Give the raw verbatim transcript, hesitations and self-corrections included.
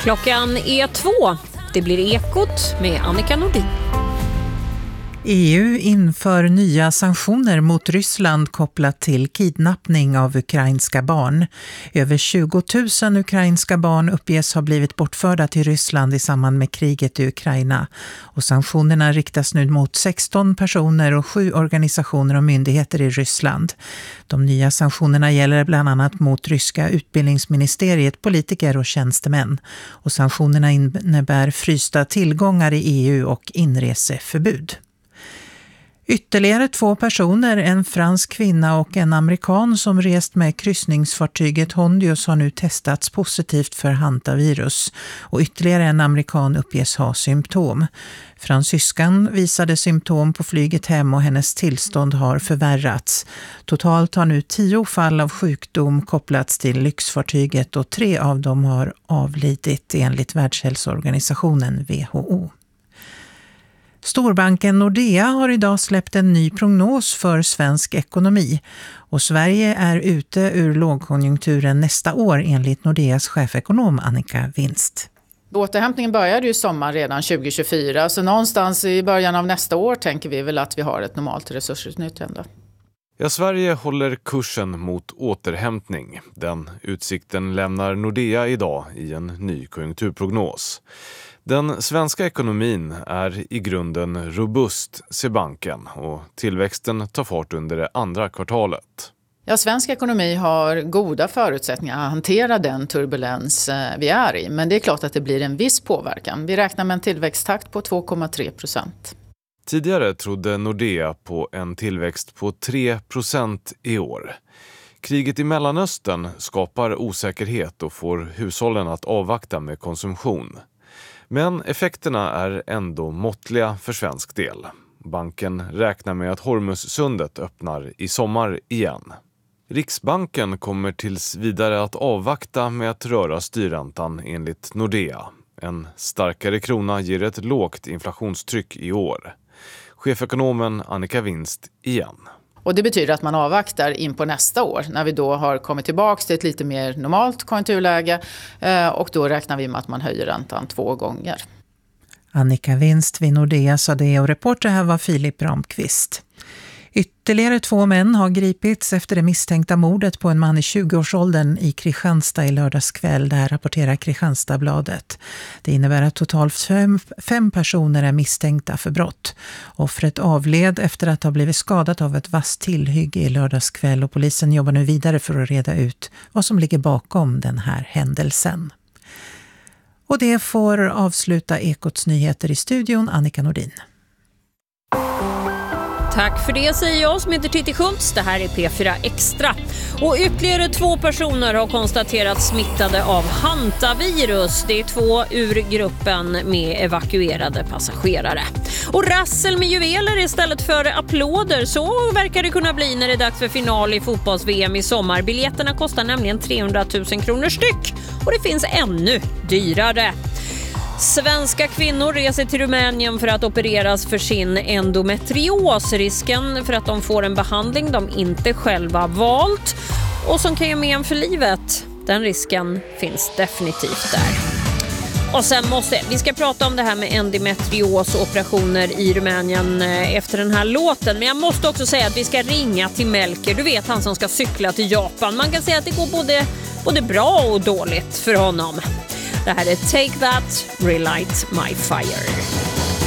Klockan är två. Det blir Ekot med Annika Nordin. E U inför nya sanktioner mot Ryssland kopplat till kidnappning av ukrainska barn. Över tjugo tusen ukrainska barn uppges ha blivit bortförda till Ryssland i samband med kriget i Ukraina. Och sanktionerna riktas nu mot sexton personer och sju organisationer och myndigheter i Ryssland. De nya sanktionerna gäller bland annat mot ryska utbildningsministeriet, politiker och tjänstemän. Och sanktionerna innebär frysta tillgångar i E U och inreseförbud. Ytterligare två personer, en fransk kvinna och en amerikan som rest med kryssningsfartyget Hondius har nu testats positivt för hantavirus och ytterligare en amerikan uppges ha symptom. Fransyskan visade symptom på flyget hem och hennes tillstånd har förvärrats. Totalt har nu tio fall av sjukdom kopplats till lyxfartyget och tre av dem har avlidit enligt Världshälsoorganisationen W H O. Storbanken Nordea har idag släppt en ny prognos för svensk ekonomi och Sverige är ute ur lågkonjunkturen nästa år enligt Nordeas chefekonom Annika Winst. Återhämtningen började ju sommar redan tjugo tjugofyra, så någonstans i början av nästa år tänker vi väl att vi har ett normalt resursutnyttjande. Ja, Sverige håller kursen mot återhämtning. Den utsikten lämnar Nordea idag i en ny konjunkturprognos. Den svenska ekonomin är i grunden robust, ser banken, och tillväxten tar fart under det andra kvartalet. Ja, svensk ekonomi har goda förutsättningar att hantera den turbulens vi är i, men det är klart att det blir en viss påverkan. Vi räknar med en tillväxttakt på två komma tre procent. Tidigare trodde Nordea på en tillväxt på tre procent i år. Kriget i Mellanöstern skapar osäkerhet och får hushållen att avvakta med konsumtion. Men effekterna är ändå måttliga för svensk del. Banken räknar med att Hormuzsundet öppnar i sommar igen. Riksbanken kommer tills vidare att avvakta med att röra styrräntan enligt Nordea. En starkare krona ger ett lågt inflationstryck i år. Chefekonomen Annika Winst igen. Och det betyder att man avvaktar in på nästa år när vi då har kommit tillbaka till ett lite mer normalt konjunkturläge och då räknar vi med att man höjer räntan två gånger. Annika Winst vid Nordea sa det och reporter här var Filip Ramqvist. Ytterligare två män har gripits efter det misstänkta mordet på en man i tjugoårsåldern i Kristianstad i lördagskväll. Det här rapporterar Kristianstadsbladet. Det innebär att totalt fem, fem personer är misstänkta för brott. Offret avled efter att ha blivit skadat av ett vasst tillhygge i lördagskväll och polisen jobbar nu vidare för att reda ut vad som ligger bakom den här händelsen. Och det får avsluta Ekots nyheter i studion, Annika Nordin. Tack för det säger jag som heter Titti Schultz. Det här är P fyra Extra. Och ytterligare två personer har konstaterats smittade av hantavirus. Det är två ur gruppen med evakuerade passagerare. Och rassel med juveler istället för applåder. Så verkar det kunna bli när det är dags för final i fotbolls-V M i sommar. Biljetterna kostar nämligen trehundratusen kronor styck. Och det finns ännu dyrare. Svenska kvinnor reser till Rumänien för att opereras för sin endometrios. Risken för att de får en behandling de inte själva valt och som kan ge men för livet. Den risken finns definitivt där. Och sen måste vi ska prata om det här med endometrios och operationer i Rumänien efter den här låten. Men jag måste också säga att vi ska ringa till Melker. Du vet, han som ska cykla till Japan. Man kan säga att det går både, både bra och dåligt för honom. Det här är Take That, Relight My Fire.